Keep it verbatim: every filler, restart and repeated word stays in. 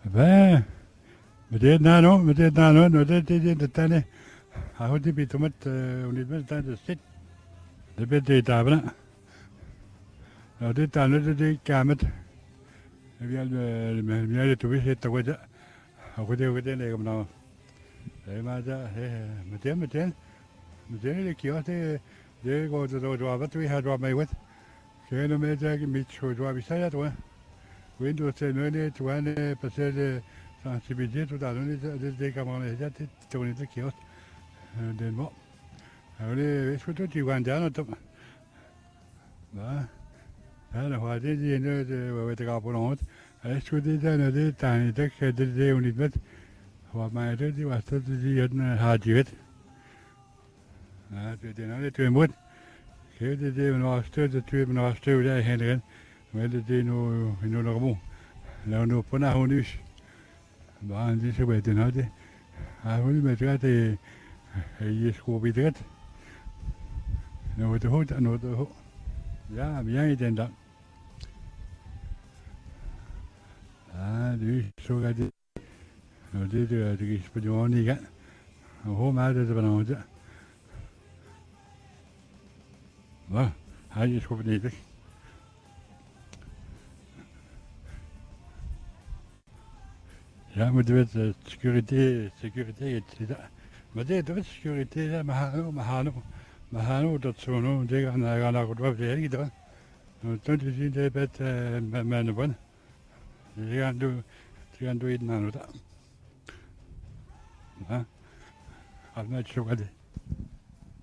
Va, meteen nano, meteen nano, no de de de tane. Hou die bit om het niet meer daar te zitten. De bit de tafel. Nou dit dan de de kamer. Heb je al de meer de toekomst het toch wel. Hou die ook de nee om nou. Hey maar ja, meteen meteen. Meteen de kiosk de de go de do do wat we had wat mee wat. Geen meer zeggen met zo wat we zei dat hoor. Windows ten nee twee passer de sensibilité tout à l'heure de de caméras ja dit toon de kiosk. Den mo. Hawle wees goed die gaan daar op. Ja. Ja, dan gaat dit in de wat ik op rond. Hij is goed dit en dit tani dat je dit de niet met. Wat mij dit die was dat die het had je het. Ja, dit de nou twee moet. Geef dit de nou stuk de twee nou stuk daar heen erin. Maar dit die nou nou nog moe. Nou nou pona honus. Maar dit zo weet je nou die. Hij wil met gaat hij hij is goed bij het. Nou het goed en nou het goed. Ja, bien idee dan. Ah, dus zo gaat het. Nou dit de is voor jou niet gaan. Hoe maar dat we nou doen. Maar hij is goed niet. Ja, maar de wet security security maar dit de security maar gaan maar gaan maar gaan dat zo nou dingen gaan gaan goed wat zeg je dan. Nou toen te zien dat met met mijn man. Ze gaan doen ze gaan doen het nou dat. Ja. Als net zo wat